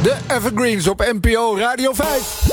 De Evergreens op NPO Radio 5.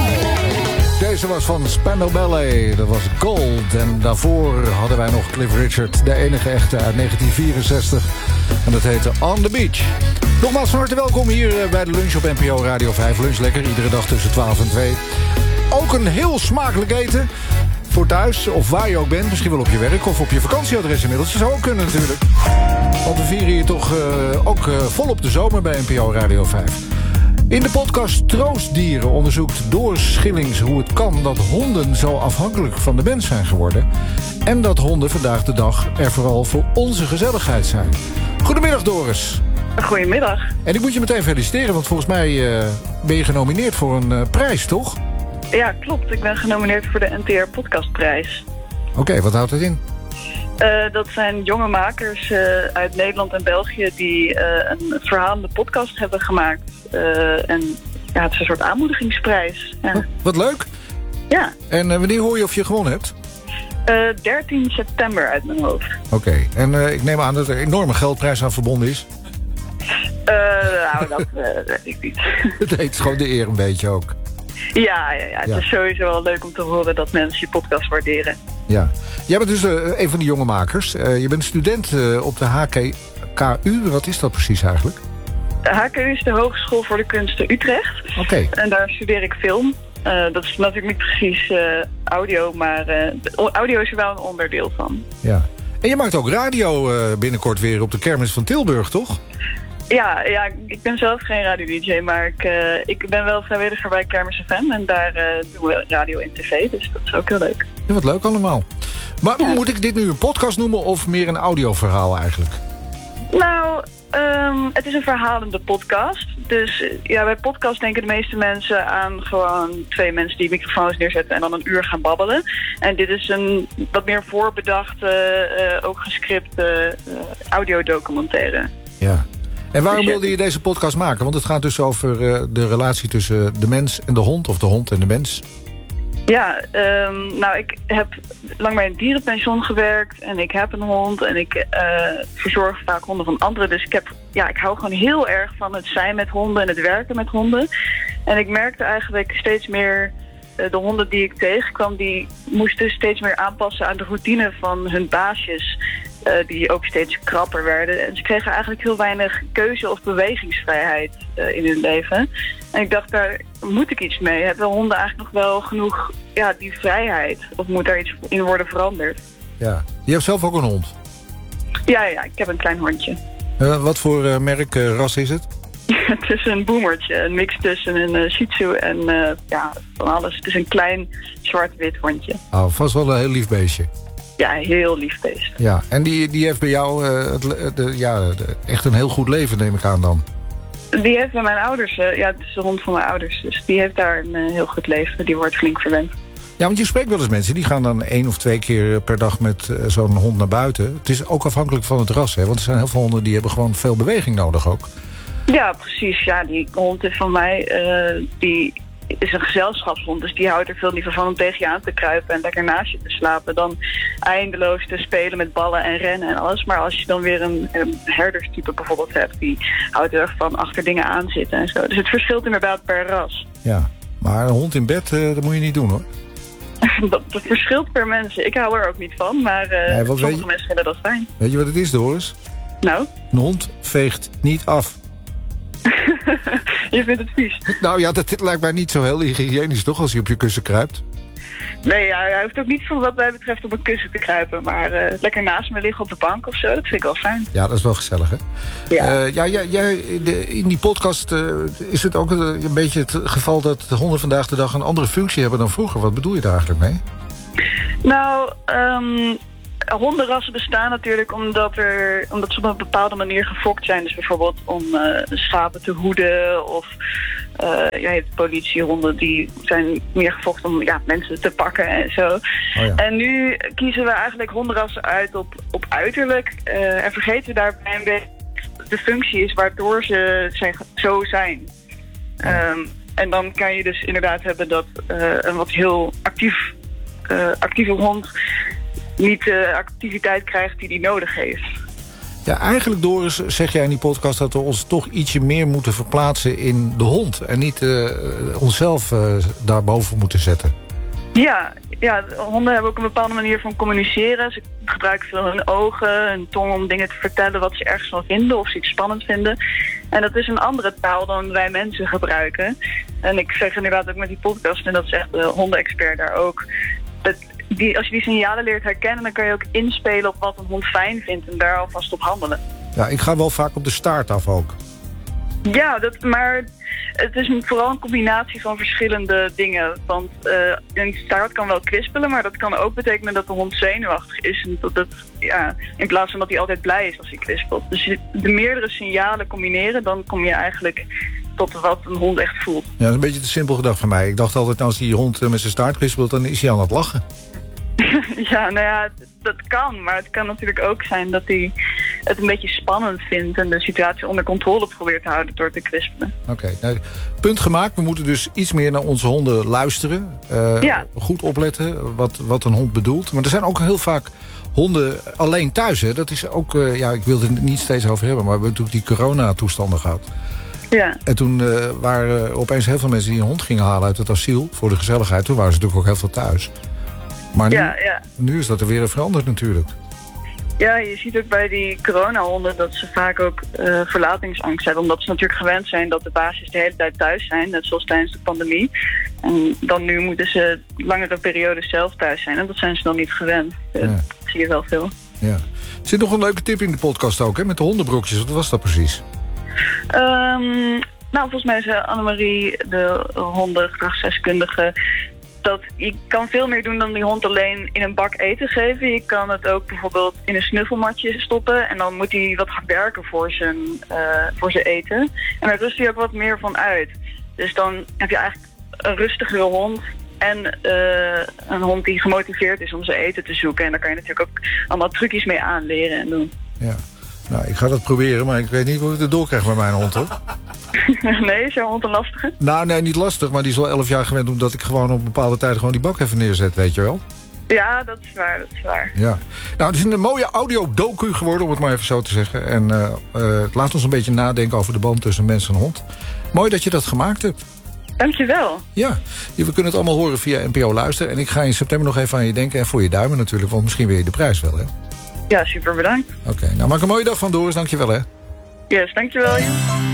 Deze was van Spandau Ballet, dat was Gold. En daarvoor hadden wij nog Cliff Richard, de enige echte uit 1964. En dat heette On the Beach. Nogmaals van harte welkom hier bij de lunch op NPO Radio 5. Lunch lekker, iedere dag tussen 12 en 2. Ook een heel smakelijk eten. Voor thuis, of waar je ook bent. Misschien wel op je werk of op je vakantieadres inmiddels. Dat zou ook kunnen natuurlijk. Want we vieren hier toch ook volop de zomer bij NPO Radio 5. In de podcast Troostdieren onderzoekt Doris Schillings hoe het kan dat honden zo afhankelijk van de mens zijn geworden. En dat honden vandaag de dag er vooral voor onze gezelligheid zijn. Goedemiddag Doris. Goedemiddag. En ik moet je meteen feliciteren, want volgens mij ben je genomineerd voor een prijs, toch? Ja, klopt. Ik ben genomineerd voor de NTR Podcastprijs. Oké, wat houdt dat in? Dat zijn jonge makers uit Nederland en België die een verhalende podcast hebben gemaakt. En ja, het is een soort aanmoedigingsprijs. Ja. Oh, wat leuk. Ja. En wanneer hoor je of je gewonnen hebt? 13 september uit mijn hoofd. Oké. En ik neem aan dat er een enorme geldprijs aan verbonden is. Nou, dat weet ik niet. Het heet gewoon de eer een beetje ook. Ja. Het is sowieso wel leuk om te horen dat mensen je podcast waarderen. Ja. Jij bent dus een van die jonge makers. Je bent student op de HKU. Wat is dat precies eigenlijk? De HKU is de Hogeschool voor de Kunsten Utrecht. Oké. En daar studeer ik film. Dat is natuurlijk niet precies audio, maar audio is er wel een onderdeel van. Ja. En je maakt ook radio binnenkort weer op de kermis van Tilburg, toch? Ja, ik ben zelf geen radio-dj, maar ik ben wel vrijwilliger bij Kermis FM. En daar doen we radio en tv, dus dat is ook heel leuk. Ja, wat leuk allemaal. Maar moet ik dit nu een podcast noemen of meer een audioverhaal eigenlijk? Nou, het is een verhalende podcast. Dus ja, bij podcast denken de meeste mensen aan gewoon twee mensen die microfoons neerzetten en dan een uur gaan babbelen. En dit is een wat meer voorbedachte, ook gescripte audiodocumentaire. Ja. En waarom wilde je deze podcast maken? Want het gaat dus over de relatie tussen de mens en de hond, of de hond en de mens. Ja, nou, ik heb lang bij een dierenpension gewerkt en ik heb een hond en ik verzorg vaak honden van anderen. Dus ik hou gewoon heel erg van het zijn met honden en het werken met honden. En ik merkte eigenlijk steeds meer, de honden die ik tegenkwam, die moesten steeds meer aanpassen aan de routine van hun baasjes. Die ook steeds krapper werden. En ze kregen eigenlijk heel weinig keuze- of bewegingsvrijheid in hun leven. En ik dacht, daar moet ik iets mee. Hebben honden eigenlijk nog wel genoeg die vrijheid? Of moet daar iets in worden veranderd? Ja. Je hebt zelf ook een hond? Ja, ik heb een klein hondje. Wat voor merk, ras is het? Het is een boemertje. Een mix tussen een shih tzu en van alles. Het is een klein zwart-wit hondje. Oh, vast wel een heel lief beestje. Ja, heel lief beest. Ja, en die heeft bij jou echt een heel goed leven, neem ik aan dan. Die heeft bij mijn ouders, het is de hond van mijn ouders. Dus die heeft daar een heel goed leven. Die wordt flink verwend. Ja, want je spreekt wel eens mensen, die gaan dan 1 of 2 keer per dag met zo'n hond naar buiten. Het is ook afhankelijk van het ras, hè? Want er zijn heel veel honden die hebben gewoon veel beweging nodig ook. Ja, precies. Ja, die hond is van mij, die is een gezelschapshond, dus die houdt er veel liever van om tegen je aan te kruipen en lekker naast je te slapen dan eindeloos te spelen met ballen en rennen en alles. Maar als je dan weer een herderstype bijvoorbeeld hebt, die houdt er erg van achter dingen aan zitten en zo. Dus het verschilt inderdaad per ras. Ja, maar een hond in bed, dat moet je niet doen hoor. dat verschilt per mensen. Ik hou er ook niet van, maar sommige mensen vinden dat fijn. Weet je wat het is, Doris? Nou? Een hond veegt niet af. Je vindt het vies? Nou ja, dat lijkt mij niet zo heel hygiënisch toch, als hij op je kussen kruipt? Nee, hij hoeft ook niet van wat mij betreft op een kussen te kruipen. Maar lekker naast me liggen op de bank of zo, dat vind ik wel fijn. Ja, dat is wel gezellig, hè? Ja. In die podcast is het ook een beetje het geval dat honden vandaag de dag een andere functie hebben dan vroeger. Wat bedoel je daar eigenlijk mee? Nou, hondenrassen bestaan natuurlijk omdat ze op een bepaalde manier gefokt zijn. Dus bijvoorbeeld om schapen te hoeden of je hebt politiehonden die zijn meer gefokt om mensen te pakken en zo. Oh ja. En nu kiezen we eigenlijk hondenrassen uit op uiterlijk en vergeten daarbij een beetje de functie is waardoor ze zo zijn. Ja. En dan kan je dus inderdaad hebben dat een wat heel actieve hond niet de activiteit krijgt die nodig heeft. Ja, eigenlijk, Doris, zeg jij in die podcast dat we ons toch ietsje meer moeten verplaatsen in de hond. En niet onszelf daarboven moeten zetten. Ja, honden hebben ook een bepaalde manier van communiceren. Ze gebruiken veel hun ogen, hun tong om dingen te vertellen wat ze ergens van vinden of ze iets spannend vinden. En dat is een andere taal dan wij mensen gebruiken. En ik zeg inderdaad ook met die podcast, en dat zegt de hondenexpert daar ook, als je die signalen leert herkennen, dan kan je ook inspelen op wat een hond fijn vindt en daar alvast op handelen. Ja, ik ga wel vaak op de staart af ook. Ja, maar het is vooral een combinatie van verschillende dingen. Want een staart kan wel kwispelen, maar dat kan ook betekenen dat de hond zenuwachtig is. En in plaats van dat hij altijd blij is als hij kwispelt. Dus de meerdere signalen combineren, dan kom je eigenlijk tot wat een hond echt voelt. Ja, dat is een beetje te simpel gedacht van mij. Ik dacht altijd, als die hond met zijn staart kwispelt, dan is hij aan het lachen. Ja, nou ja, dat kan. Maar het kan natuurlijk ook zijn dat hij het een beetje spannend vindt en de situatie onder controle probeert te houden door te kwispelen. Oké, nou, punt gemaakt. We moeten dus iets meer naar onze honden luisteren. Goed opletten wat een hond bedoelt. Maar er zijn ook heel vaak honden alleen thuis. Hè? Dat is ook, ik wil het niet steeds over hebben, maar we hebben natuurlijk die coronatoestanden gehad. Ja. En toen waren opeens heel veel mensen die een hond gingen halen uit het asiel voor de gezelligheid. Toen waren ze natuurlijk ook heel veel thuis. Maar nu is dat er weer veranderd natuurlijk. Ja, je ziet ook bij die coronahonden dat ze vaak ook verlatingsangst hebben. Omdat ze natuurlijk gewend zijn dat de baasjes de hele tijd thuis zijn. Net zoals tijdens de pandemie. En dan nu moeten ze langere periodes zelf thuis zijn. En dat zijn ze dan niet gewend. Dat zie je wel veel. Ja. Er zit nog een leuke tip in de podcast ook, hè? Met de hondenbrokjes. Wat was dat precies? Volgens mij is Annemarie, de hondengedragsdeskundige, dat je kan veel meer doen dan die hond alleen in een bak eten geven. Je kan het ook bijvoorbeeld in een snuffelmatje stoppen en dan moet hij wat gaan werken voor zijn eten. En daar rust hij ook wat meer van uit. Dus dan heb je eigenlijk een rustigere hond en een hond die gemotiveerd is om zijn eten te zoeken. En daar kan je natuurlijk ook allemaal trucjes mee aanleren en doen. Ja. Nou, ik ga dat proberen, maar ik weet niet hoe ik het doorkrijg met mijn hond, hoor. Nee, is jouw hond een lastige? Nou, nee, niet lastig, maar die is al 11 jaar gewend omdat ik gewoon op bepaalde tijden gewoon die bak even neerzet, weet je wel. Ja, dat is waar, Ja. Nou, het is een mooie audio-docu geworden, om het maar even zo te zeggen. En het laat ons een beetje nadenken over de band tussen mens en hond. Mooi dat je dat gemaakt hebt. Dankjewel. Ja, we kunnen het allemaal horen via NPO Luister. En ik ga in september nog even aan je denken en voor je duimen natuurlijk, want misschien wil je de prijs wel, hè? Ja, super bedankt. Oké, nou maak een mooie dag van, Doris. Dankjewel, hè. Yes, dankjewel.